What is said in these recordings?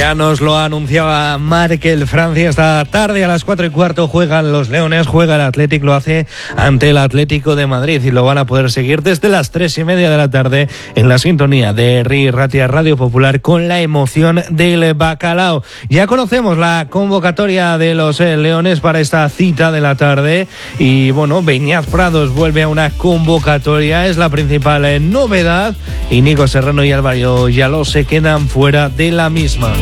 Ya nos lo anunciaba Markel Francia. Esta tarde a las 4:15 juegan los Leones, juega el Athletic, lo hace ante el Atlético de Madrid y lo van a poder seguir desde las 3:30 de la tarde en la sintonía de RI Ratia Radio Popular con la emoción del bacalao. Ya conocemos la convocatoria de los Leones para esta cita de la tarde y bueno, Beñat Prados vuelve a una convocatoria, es la principal novedad, y Nico Serrano y Álvaro Yaló se quedan fuera de la misma.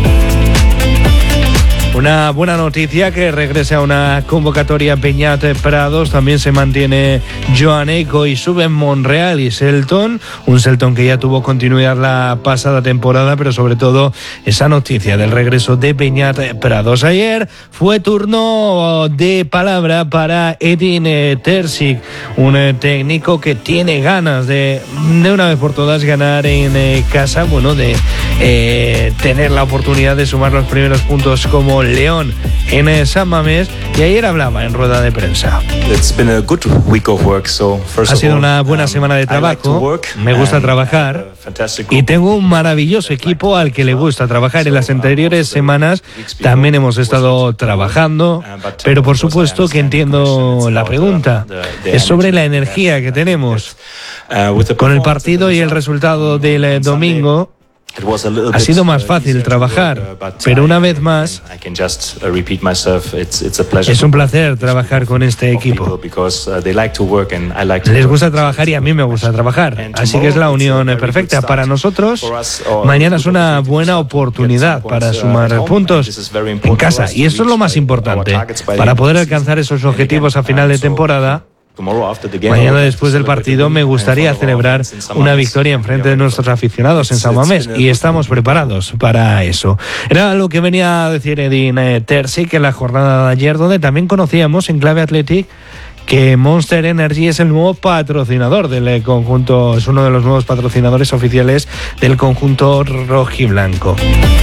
Una buena noticia que regrese a una convocatoria Beñat Prados. También se mantiene Joaneico y suben Monreal y Selton. Un Selton que ya tuvo continuidad la pasada temporada, pero sobre todo esa noticia del regreso de Beñat Prados. Ayer fue turno de palabra para Edin Terzic, un técnico que tiene ganas de una vez por todas ganar en casa, bueno, de tener la oportunidad de sumar los primeros puntos como León en San Mamés, y ayer hablaba en rueda de prensa. Ha sido una buena semana de trabajo, me gusta trabajar y tengo un maravilloso equipo al que le gusta trabajar. En las anteriores semanas también hemos estado trabajando, pero por supuesto que entiendo la pregunta, es sobre la energía que tenemos. Con el partido y el resultado del domingo ha sido más fácil trabajar, pero una vez más es un placer trabajar con este equipo. Les gusta trabajar y a mí me gusta trabajar, así que es la unión perfecta. Para nosotros, mañana es una buena oportunidad para sumar puntos en casa, y eso es lo más importante para poder alcanzar esos objetivos a final de temporada. Mañana, después del partido, me gustaría celebrar una victoria en frente de nuestros aficionados en San Mamés, y estamos preparados para eso. Era lo que venía a decir Edin Terzic en la jornada de ayer, donde también conocíamos en clave Athletic que Monster Energy es el nuevo patrocinador del conjunto, es uno de los nuevos patrocinadores oficiales del conjunto rojiblanco.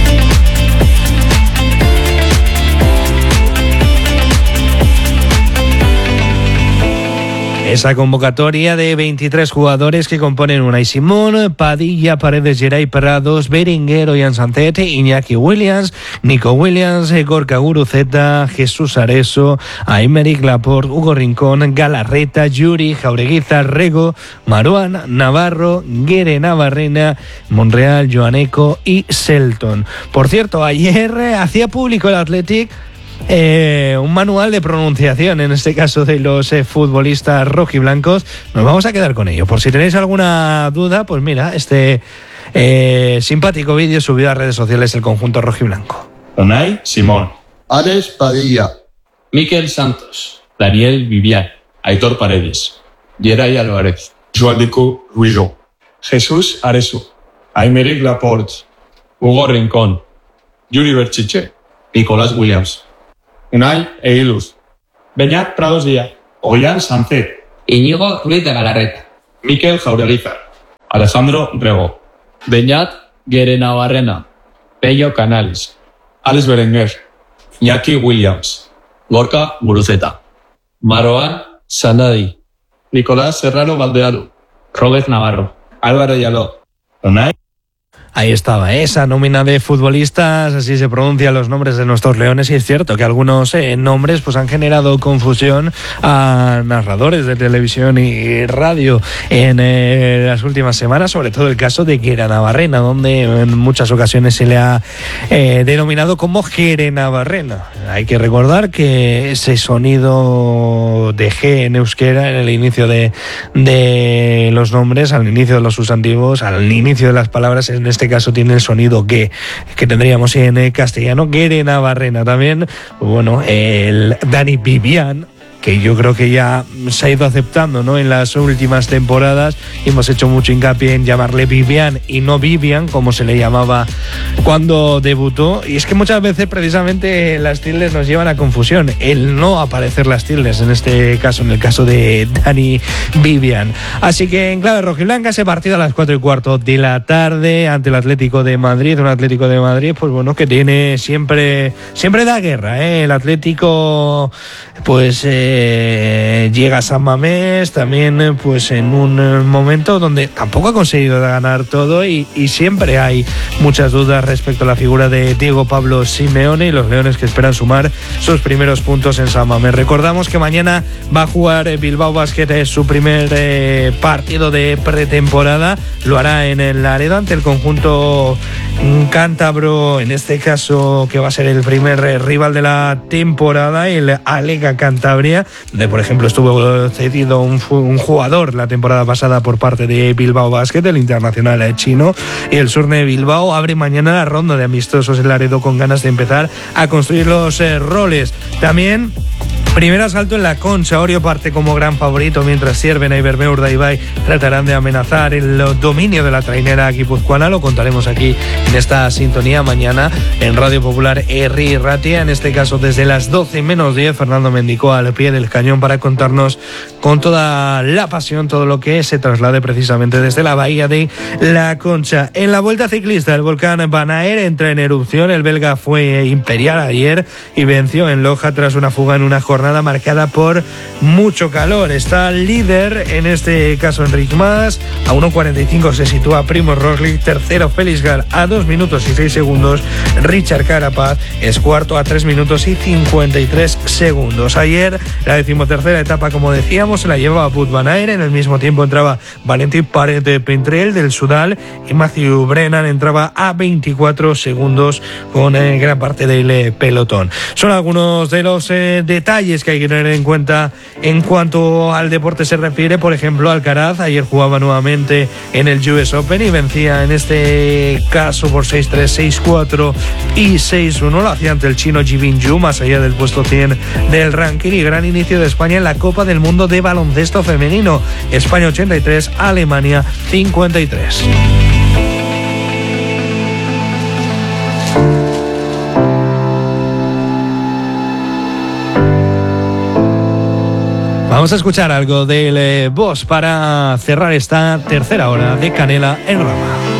Esa convocatoria de 23 jugadores que componen Unai Simón, Padilla, Paredes, Geray Prados, Berenguer, Ollán Sancet, Iñaki Williams, Nico Williams, Gorka Guruceta, Jesús Areso, Aymeric Laporte, Hugo Rincón, Galarreta, Yuri, Jaureguiza, Rego, Maruán, Navarro, Guere Navarrena, Monreal, Joaneico y Selton. Por cierto, ayer hacía público el Athletic un manual de pronunciación, en este caso de los futbolistas rojiblancos. Nos vamos a quedar con ello. Por si tenéis alguna duda, pues mira, este simpático vídeo subido a redes sociales del conjunto rojiblanco. Unai Simón, Ares Padilla, Miquel Santos, Daniel Vivian, Aitor Paredes, Geray Álvarez, Joaneico Ruijo, Jesús Areso, Aymeric Laporte, Hugo Rincón, Yuri Berchiche, Nicolás Williams, Unai Eiluz, Beñat Prados Díaz, Ollán Sancet, Íñigo Ruiz de Galarreta, Miquel Jaureguiza, Alejandro Rego, Beñat Guere Navarrena, Pello Canales, Alex Berenguer, Iñaki Williams, Gorka Guruceta, Maroán Sanadi, Nicolás Serrano Valdealo, Robert Navarro, Álvaro Yaló, Unai. Ahí estaba esa nómina de futbolistas, así se pronuncian los nombres de nuestros Leones, y es cierto que algunos nombres pues han generado confusión a narradores de televisión y radio en las últimas semanas, sobre todo el caso de Guere Navarrena, donde en muchas ocasiones se le ha denominado como Guere Navarrena. Hay que recordar que ese sonido de G en euskera, en el inicio de los nombres, al inicio de los sustantivos, al inicio de las palabras, en este caso tiene el sonido que tendríamos en castellano. Guere Navarrena también, bueno, el Dani Vivian, que yo creo que ya se ha ido aceptando, ¿no?, en las últimas temporadas, y hemos hecho mucho hincapié en llamarle Vivian y no Vivian, como se le llamaba cuando debutó. Y es que muchas veces precisamente las tildes nos llevan a confusión, el no aparecer las tildes, en este caso, en el caso de Dani Vivian. Así que en clave rojiblanca, ese partido a las 4:15 de la tarde ante el Atlético de Madrid, un Atlético de Madrid pues bueno, que tiene siempre da guerra, el Atlético pues llega San Mamés también pues en un momento donde tampoco ha conseguido ganar todo y siempre hay muchas dudas respecto a la figura de Diego Pablo Simeone y los leones que esperan sumar sus primeros puntos en San Mamés. Recordamos que mañana va a jugar Bilbao Basket su primer partido de pretemporada, lo hará en el Laredo ante el conjunto cántabro, en este caso que va a ser el primer rival de la temporada, el Alega Cantabria, donde por ejemplo estuvo cedido un jugador la temporada pasada por parte de Bilbao Basket, el internacional chino, y el Surne Bilbao abre mañana la ronda de amistosos en Laredo con ganas de empezar a construir los roles. También primer asalto en la Concha. Orio parte como gran favorito, mientras Siervena y Bermeo Urdaibai tratarán de amenazar el dominio de la trainera guipuzcoana. Lo contaremos aquí en esta sintonía mañana en Radio Popular Herri Ratia. En este caso desde las 12 menos 10, Fernando Mendicó al pie del cañón para contarnos con toda la pasión todo lo que se traslade precisamente desde la bahía de la Concha. En la Vuelta Ciclista, el volcán Van Aer entra en erupción. El belga fue imperial ayer y venció en Loja tras una fuga en una jornada marcada por mucho calor. Está líder, en este caso Enric Mas, a 1.45 se sitúa Primož Roglič, tercero Felix Gall a 2 minutos y 6 segundos, Richard Carapaz es cuarto a 3 minutos y 53 segundos. Ayer la 13ª etapa, como decíamos, se la llevaba Wout van Aert, en el mismo tiempo entraba Valentin Paret-Pentrel del Sudal y Matthew Brennan entraba a 24 segundos con gran parte del pelotón. Son algunos de los detalles que hay que tener en cuenta en cuanto al deporte se refiere. Por ejemplo, Alcaraz ayer jugaba nuevamente en el US Open y vencía en este caso por 6-3, 6-4 y 6-1. Lo hacía ante el chino Jibin Yu, más allá del puesto 100 del ranking, y gran inicio de España en la Copa del Mundo de baloncesto femenino. España 83, Alemania 53. Vamos a escuchar algo del Boss para cerrar esta tercera hora de Canela en Rama.